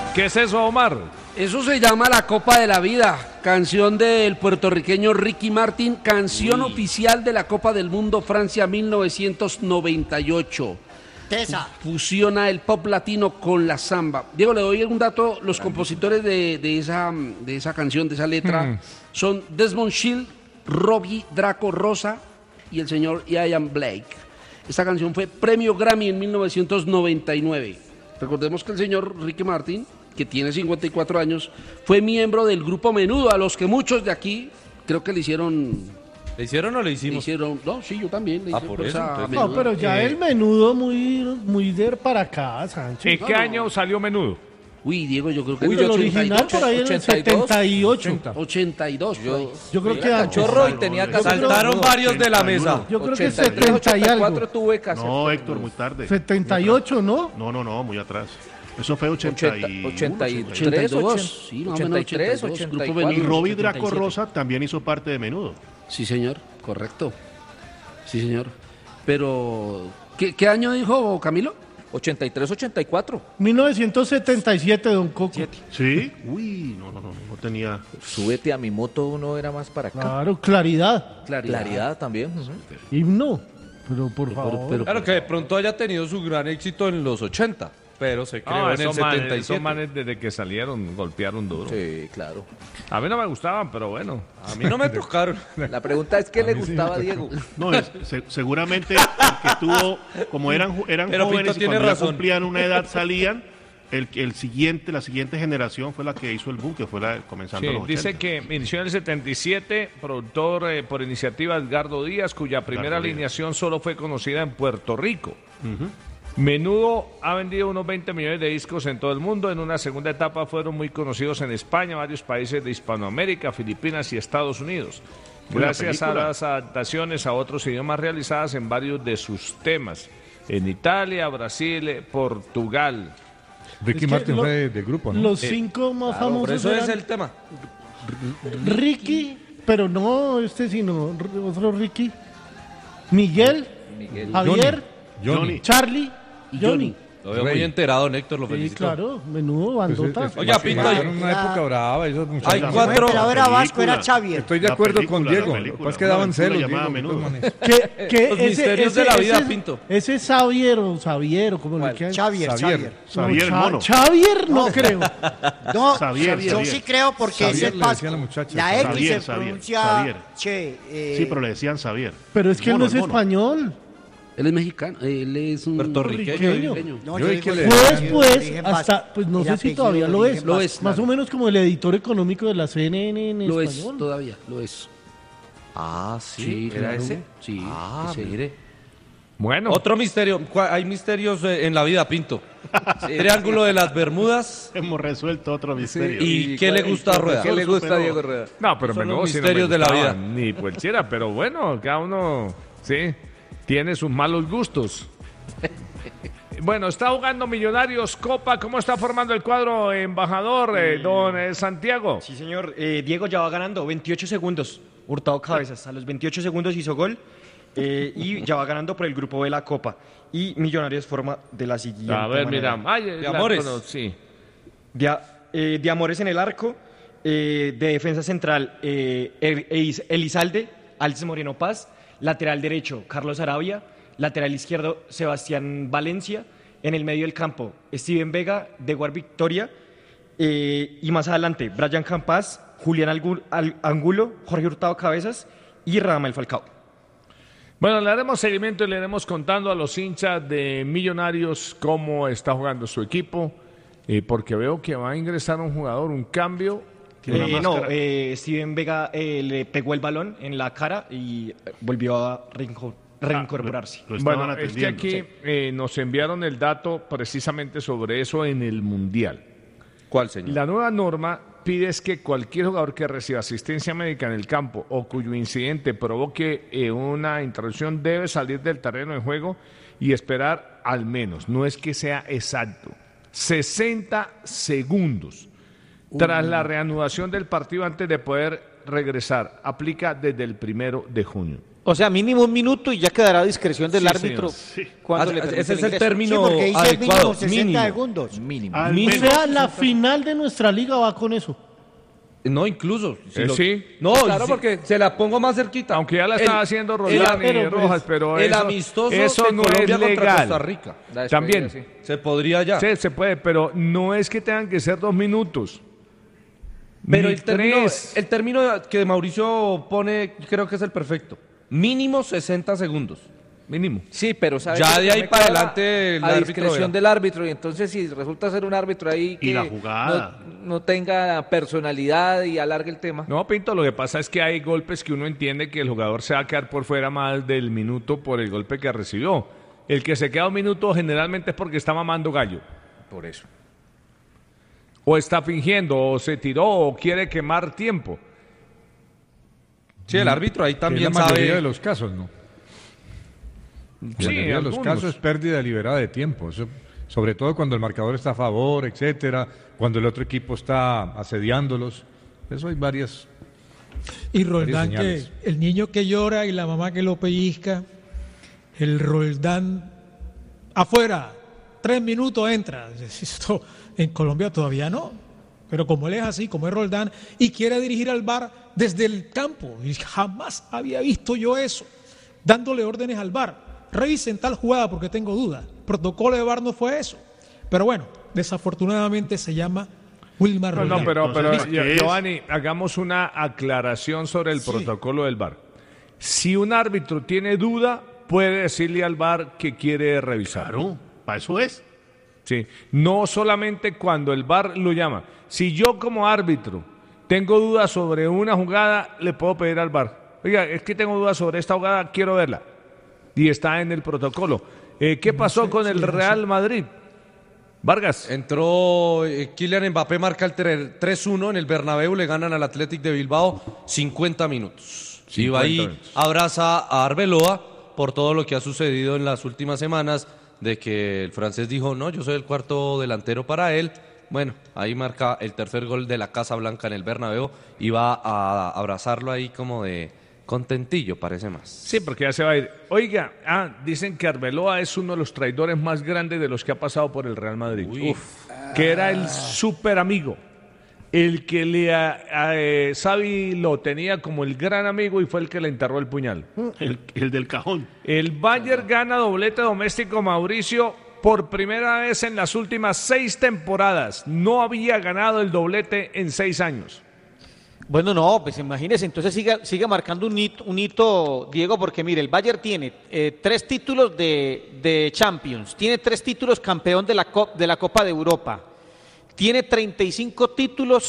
¿Qué es eso, Omar? Eso se llama La Copa de la Vida, canción del puertorriqueño Ricky Martin, canción oficial de la Copa del Mundo Francia 1998. Tesa. Fusiona el pop latino con la samba. Diego, le doy un dato, los compositores de esa canción, de esa letra, son Desmond Child, Robbie Draco Rosa y el señor Ian Blake. Esta canción fue premio Grammy en 1999. Recordemos que el señor Ricky Martin, que tiene 54 años, fue miembro del grupo Menudo, a los que muchos de aquí creo que le hicieron... ¿Le hicieron o le le himos? hicieron, no, sí, yo también. Le hice por pues eso, a entonces. Menudo. No, pero ya el Menudo muy de para acá, Sánchez. ¿En qué año salió Menudo? Uy, Diego, yo creo que Uy, el original por ahí en el 78. 82. Yo creo que Era antes. cachorro y tenía que saltaron varios de la mesa. Yo creo que 70 y algo. tuve que hacer. No, Héctor, muy tarde. 78, ¿no? No, muy atrás. Eso fue 81, 82, sí, más o menos 83, 82, Grupo 84. Menudo, Y Robbie Draco 77. Rosa también hizo parte de Menudo. Sí, señor, correcto. Sí, señor. Pero, ¿qué año dijo Camilo? 83, 84. 1977, don Coco. ¿Sí? Uy, no tenía... Súbete a mi moto, uno era más para acá. Claro, Claridad. Claridad también. Himno. Pero por favor. Claro que de pronto haya tenido su gran éxito en los 80, pero se creó en el Esos 77. manes desde que salieron golpearon duro. Sí, claro. A mí no me gustaban, pero bueno. A mí no me tocaron. La pregunta es ¿qué le gustaba a Diego? No, seguramente porque tuvo, como eran Pero jóvenes Pinto y tiene cuando ya razón. cumplían una edad salían, la siguiente generación fue la que hizo el boom, que fue la comenzando Sí, los 80. dice que inició en el 77, productor por iniciativa Edgardo Díaz, cuya primera Edgardo Díaz. alineación solo fue conocida en Puerto Rico. Menudo ha vendido unos 20 millones de discos en todo el mundo. En una segunda etapa fueron muy conocidos en España, varios países de Hispanoamérica, Filipinas y Estados Unidos. Buena Gracias a película. las adaptaciones a otros idiomas realizadas en varios de sus temas. En Italia, Brasil, Portugal. Ricky Es que Martin lo- fue del grupo, ¿no? Los 5 más Claro, famosos por eso es eran el tema. Ricky, pero no sino otro Ricky. Miguel, Javier, Johnny. Charlie y Johnny. Lo veo muy enterado, Néctor, lo Sí, felicito. claro, Menudo, bandota. Oiga, Pinto, Era una época brava, esos hay muchachos. cuatro... Pero era Vasco, era película. Xavier. Estoy de La acuerdo película, con la Diego. Lo película, que pasa es que una daban aventura celos. llamada Diego, de Menudo. todas maneras. Los misterios de la vida, Pinto. Ese es Xavier o Xavier, o como le ¿Cuál? quieran. Xavier. Xavier el mono. Xavier no creo. No, Xavier, yo Xavier. sí creo porque Xavier ese es le Vasco. decían la muchacha. La X Xavier, se Xavier, pronuncia Xavier. che. Sí, pero le decían Xavier. Pero es que él Mono, no es el mono. español. Él es mexicano, él es un Puertorriqueño. No, Yo yo vi que digo le- el Fue apellido de después, origen hasta, vasco. pues no El sé si apellido todavía de lo origen es. Lo vasco. es. Más o menos como el editor económico de la CNN en Lo es, español. todavía, lo es. Ah, sí, Sí, ¿era claro. ese? Sí, Ah, ese. mire. Bueno, Otro misterio. Hay misterios en la vida, Pinto. Triángulo de las Bermudas. Hemos resuelto otro misterio. ¿Y qué le gusta a Rueda? ¿Qué le gusta a Superó. Diego Rueda? no, pero Son Menudo los sí no misterios me de la gustaba, vida. ni cualquiera, pero bueno, cada uno, sí, tiene sus malos gustos. Bueno, está jugando Millonarios Copa. ¿Cómo está formando el cuadro, embajador, don Santiago? Sí, señor. Diego ya va ganando 28 segundos. Hurtado Cabezas. A los 28 segundos hizo gol y ya va ganando por el grupo de la Copa. Y Millonarios forma de la siguiente A ver, manera. mira. Ay, De Amores. sí. De Amores en el arco. De defensa central, Elizalde, Alex Moreno Paz. Lateral derecho, Carlos Arabia. Lateral izquierdo, Sebastián Valencia. En el medio del campo, Steven Vega, Deguar Victoria. Y más adelante, Brian Campas, Julián Angulo, Jorge Hurtado Cabezas y Radamel Falcao. Bueno, le haremos seguimiento y le iremos contando a los hinchas de Millonarios cómo está jugando su equipo, porque veo que va a ingresar un jugador, un cambio. Tiene una No, máscara. Steven Vega le pegó el balón en la cara y volvió a reincorporarse. Lo estaban Bueno, es que atendiendo. aquí nos enviaron el dato precisamente sobre eso en el Mundial. ¿Cuál, señor? La nueva norma pide es que cualquier jugador que reciba asistencia médica en el campo o cuyo incidente provoque una interrupción debe salir del terreno de juego y esperar al menos, no es que sea exacto, 60 segundos tras la reanudación del partido antes de poder regresar. Aplica desde el 1 de junio. O sea, mínimo 1 minuto y ya quedará a discreción del Sí, árbitro señor. cuando le permite ese es el ingreso. término Sí, porque dice adecuado. mínimo 60 Mínimo. segundos. Mínimo. Al O menos. sea, la final de nuestra liga va con eso. No, incluso. Sí. No, Claro, si- porque- se la pongo más cerquita. Aunque ya la está haciendo Roldán y pero, pues, Rojas, pero el eso, amistoso eso de no Colombia es contra legal. Costa Rica. La despedida, También. sí. Se podría ya. Sí, se puede, pero no es que tengan que ser 2 minutos. Pero Ni el término que Mauricio pone, creo que es el perfecto. Mínimo 60 segundos. mínimo. Sí, pero ¿sabe Ya qué? de ahí Me para queda adelante el a árbitro discreción verá. del árbitro, y entonces si resulta ser un árbitro ahí Y que la jugada. no tenga personalidad y alargue el tema. No, Pinto, lo que pasa es que hay golpes que uno entiende que el jugador se va a quedar por fuera más del minuto por el golpe que recibió. El que se queda 1 minuto generalmente es porque está mamando gallo. Por eso. O está fingiendo, o se tiró, o quiere quemar tiempo. Sí, el árbitro ahí Que también es la mayoría sabe. de los casos, ¿no? La Sí, mayoría de los algunos. casos es pérdida deliberada de tiempo. Eso, sobre todo cuando el marcador está a favor, etcétera, cuando el otro equipo está asediándolos. Eso hay varias. Y Roldán, que señales. el niño que llora y la mamá que lo pellizca, el Roldán afuera, 3 minutos entra. Esto en Colombia todavía no. Pero como él es así, como es Roldán, y quiere dirigir al VAR desde el campo, y jamás había visto yo eso, dándole órdenes al VAR. Revisen tal jugada porque tengo duda. Protocolo de VAR no fue eso. Pero bueno, desafortunadamente se llama Wilmar No, Roldán. no, pero Entonces, ¿qué es? Giovanni, hagamos una aclaración sobre el protocolo del VAR. Si un árbitro tiene duda, puede decirle al VAR que quiere revisar. Claro, para eso es. Sí, no solamente cuando el VAR lo llama. Si yo como árbitro tengo dudas sobre una jugada, le puedo pedir al VAR. Oiga, es que tengo dudas sobre esta jugada, quiero verla. Y está en el protocolo. ¿Qué pasó con el Real Madrid? Vargas. Entró Kylian Mbappé, marca el 3-1 en el Bernabéu, le ganan al Athletic de Bilbao 50 minutos. 50 Iba ahí, minutos. abraza a Arbeloa por todo lo que ha sucedido en las últimas semanas, de que el francés dijo, no, yo soy el cuarto delantero para él. Bueno, ahí marca el tercer gol de la Casa Blanca en el Bernabéu y va a abrazarlo ahí como de contentillo, parece más. Sí, porque ya se va a ir. Oiga, dicen que Arbeloa es uno de los traidores más grandes de los que ha pasado por el Real Madrid. Que era el súper amigo. El que Xavi lo tenía como el gran amigo y fue el que le enterró el puñal. El del cajón. El Bayern gana doblete doméstico, Mauricio, por primera vez en las últimas 6 temporadas. No había ganado el doblete en 6 años. Bueno, no, pues imagínese, entonces siga marcando un hito, Diego, porque mire, el Bayern tiene 3 títulos de Champions, tiene 3 títulos campeón de la Copa de Europa, tiene 35 títulos